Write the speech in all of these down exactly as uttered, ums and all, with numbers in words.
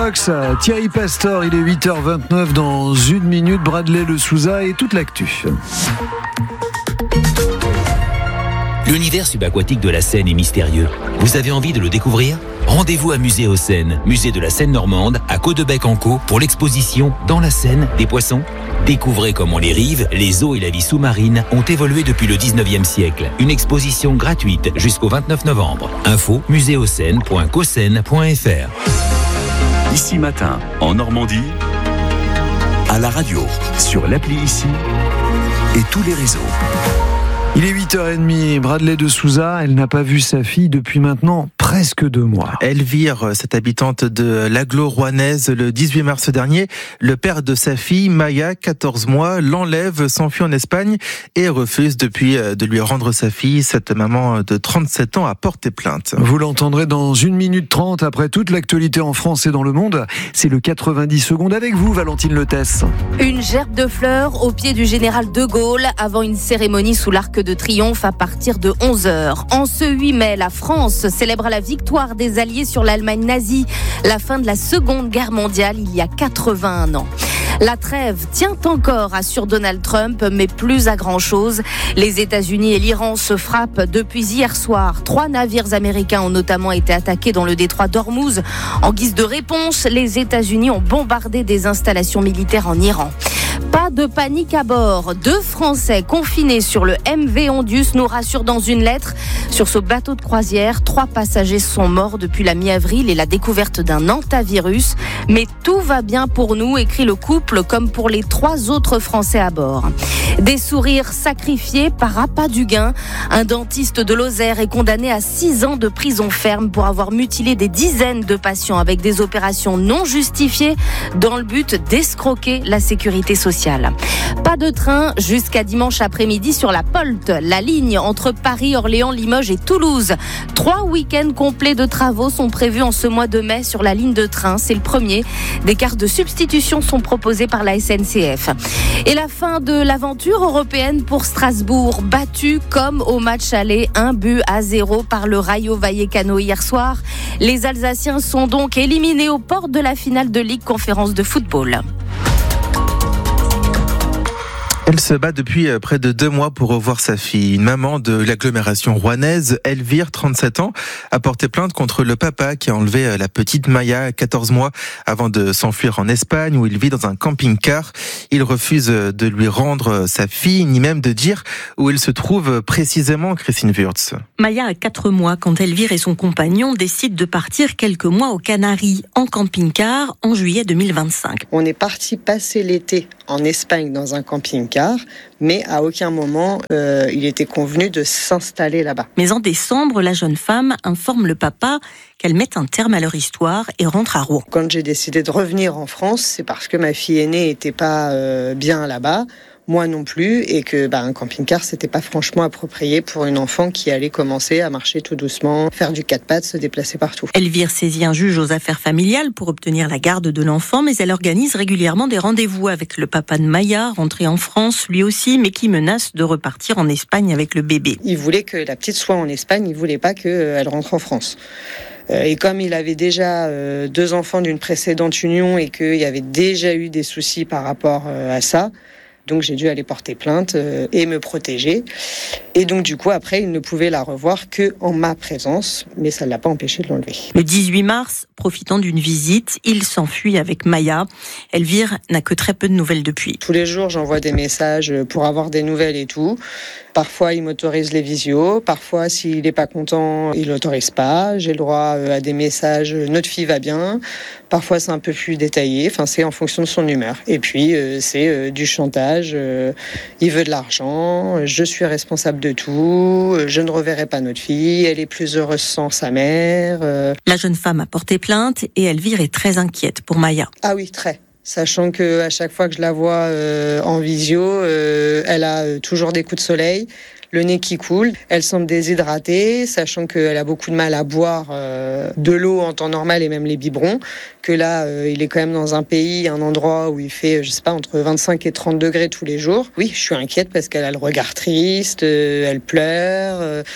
Fox, Thierry Pastor, il est huit heures vingt-neuf. Dans une minute, Bradley Le Souza et toute l'actu. L'univers subaquatique de la Seine est mystérieux. Vous avez envie de le découvrir ? Rendez-vous à Musée aux Seines, musée de la Seine normande, à Caudebec-en-Caux, pour l'exposition Dans la Seine des poissons. Découvrez comment les rives, les eaux et la vie sous-marine ont évolué depuis le dix-neuvième siècle. Une exposition gratuite jusqu'au vingt-neuf novembre. Info muséoseine point cosseine point f r. Ici Matin, en Normandie, à la radio, sur l'appli Ici et tous les réseaux. Il est huit heures trente, Bradley de Souza, elle n'a pas vu sa fille depuis maintenant presque deux mois. Elvire, cette habitante de l'agglo rouennaise, le dix-huit mars dernier, le père de sa fille, Maya, quatorze mois, l'enlève, s'enfuit en Espagne et refuse depuis de lui rendre sa fille. Cette maman de trente-sept ans a porté plainte. Vous l'entendrez dans une minute trente après toute l'actualité en France et dans le monde. C'est le quatre-vingt-dix secondes avec vous, Valentine Letesse. Une gerbe de fleurs au pied du général de Gaulle avant une cérémonie sous l'Arc de Triomphe à partir de onze heures. En ce huit mai, la France célèbre la victoire des Alliés sur l'Allemagne nazie, la fin de la Seconde Guerre mondiale il y a quatre-vingt-un ans. La trêve tient encore, assure Donald Trump, mais plus à grand-chose. Les États-Unis et l'Iran se frappent depuis hier soir. Trois navires américains ont notamment été attaqués dans le détroit d'Ormuz. En guise de réponse, les États-Unis ont bombardé des installations militaires en Iran. Pas de panique à bord. Deux Français confinés sur le M V Ondius nous rassurent dans une lettre. Sur ce bateau de croisière, trois passagers sont morts depuis la mi-avril et la découverte d'un hantavirus. Mais tout va bien pour nous, écrit le couple, comme pour les trois autres Français à bord. Des sourires sacrifiés par appât du gain. Un dentiste de Lozère est condamné à six ans de prison ferme pour avoir mutilé des dizaines de patients avec des opérations non justifiées dans le but d'escroquer la sécurité sociale. Pas de train jusqu'à dimanche après-midi sur la Polte, la ligne entre Paris, Orléans, Limoges et Toulouse. Trois week-ends complets de travaux sont prévus en ce mois de mai sur la ligne de train. C'est le premier. Des cartes de substitution sont proposées par la S N C F. Et la fin de l'aventure européenne pour Strasbourg, battu comme au match aller, un but à zéro par le Rayo Vallecano hier soir. Les Alsaciens sont donc éliminés aux portes de la finale de Ligue Conférence de football. Elle se bat depuis près de deux mois pour revoir sa fille. Une maman de l'agglomération rouennaise, Elvire, trente-sept ans, a porté plainte contre le papa qui a enlevé la petite Maya, quatorze mois, avant de s'enfuir en Espagne où il vit dans un camping-car. Il refuse de lui rendre sa fille, ni même de dire où il se trouve précisément, Christine Wurtz. Maya a quatre mois quand Elvire et son compagnon décident de partir quelques mois aux Canaries, en camping-car, en juillet deux mille vingt-cinq. On est parti passer l'été en Espagne dans un camping-car, mais à aucun moment euh, il était convenu de s'installer là-bas. Mais en décembre, la jeune femme informe le papa qu'elle met un terme à leur histoire et rentre à Rouen. Quand j'ai décidé de revenir en France, c'est parce que ma fille aînée n'était pas euh, bien là-bas. Moi non plus, et que bah, un camping-car, c'était pas franchement approprié pour une enfant qui allait commencer à marcher tout doucement, faire du quatre pattes, se déplacer partout. Elvire saisit un juge aux affaires familiales pour obtenir la garde de l'enfant, mais elle organise régulièrement des rendez-vous avec le papa de Maya, rentré en France lui aussi, mais qui menace de repartir en Espagne avec le bébé. Il voulait que la petite soit en Espagne, il voulait pas qu'elle rentre en France. Et comme il avait déjà deux enfants d'une précédente union et qu'il y avait déjà eu des soucis par rapport à ça, donc j'ai dû aller porter plainte euh, et me protéger. Et donc du coup, après, il ne pouvait la revoir que en ma présence, mais ça ne l'a pas empêché de l'enlever. Le dix-huit mars, profitant d'une visite, il s'enfuit avec Maya. Elvire n'a que très peu de nouvelles depuis. Tous les jours, j'envoie des messages pour avoir des nouvelles et tout. Parfois, il m'autorise les visios. Parfois, s'il n'est pas content, il l'autorise pas. J'ai le droit à des messages « Notre fille va bien ». Parfois, c'est un peu plus détaillé. Enfin, c'est en fonction de son humeur. Et puis, euh, c'est euh, du chantage. Euh, il veut de l'argent. Je suis responsable de tout. Je ne reverrai pas notre fille. Elle est plus heureuse sans sa mère. Euh... La jeune femme a porté plainte et Elvire est très inquiète pour Maya. Ah oui, très. Sachant que à chaque fois que je la vois euh, en visio, euh, elle a euh, toujours des coups de soleil, le nez qui coule, elle semble déshydratée, sachant qu'elle a beaucoup de mal à boire euh, de l'eau en temps normal et même les biberons, que là, euh, il est quand même dans un pays, un endroit où il fait, je sais pas, entre vingt-cinq et trente degrés tous les jours. Oui, je suis inquiète parce qu'elle a le regard triste, euh, elle pleure... Euh,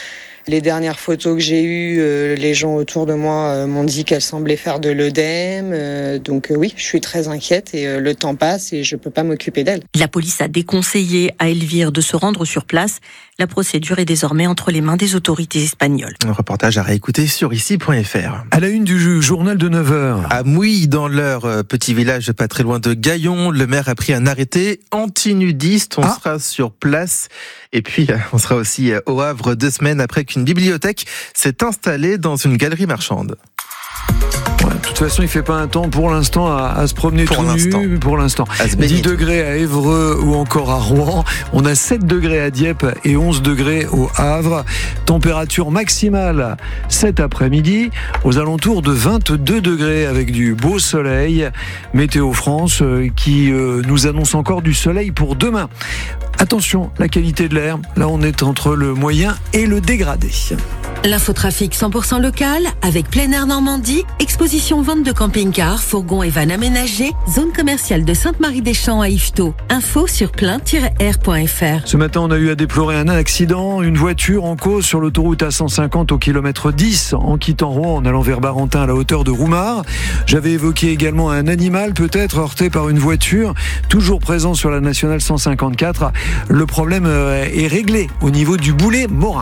Les dernières photos que j'ai eues, euh, les gens autour de moi euh, m'ont dit qu'elles semblaient faire de l'œdème. Euh, donc euh, oui, je suis très inquiète et euh, le temps passe et je peux pas m'occuper d'elle. La police a déconseillé à Elvire de se rendre sur place. La procédure est désormais entre les mains des autorités espagnoles. Un reportage à réécouter sur ici point f r. À la une du journal de neuf heures. À Mouilly, dans l'Eure, petit village pas très loin de Gaillon, le maire a pris un arrêté anti-nudiste. On ah. sera sur place. Et puis, on sera aussi au Havre deux semaines après qu'une bibliothèque s'est installée dans une galerie marchande. Ouais, de toute façon, il fait pas un temps pour l'instant à, à se promener pour tout l'instant. nu. Pour l'instant. dix degrés à Évreux ou encore à Rouen. On a sept degrés à Dieppe et onze degrés au Havre. Température maximale cet après-midi aux alentours de vingt-deux degrés avec du beau soleil. Météo France qui nous annonce encore du soleil pour demain. Attention, la qualité de l'air, là on est entre le moyen et le dégradé. L'infotrafic cent pour cent local avec Plein Air Normandie, exposition vente de camping-cars, fourgons et vannes aménagés, zone commerciale de Sainte-Marie-des-Champs à Yvetot. Info sur plein tiret air point f r. Ce matin, on a eu à déplorer un accident, une voiture en cause sur l'autoroute A cent cinquante au kilomètre dix en quittant Rouen en allant vers Barentin à la hauteur de Roumard. J'avais évoqué également un animal peut-être heurté par une voiture, toujours présent sur la nationale cent cinquante-quatre. Le problème est réglé au niveau du boulet Morin.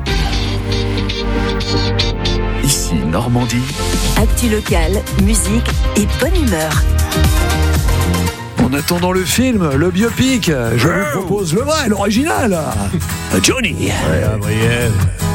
Ici Normandie. Actu local, musique et bonne humeur. En attendant le film, le biopic, je vous propose le vrai, l'original. Johnny. Ouais, Gabriel.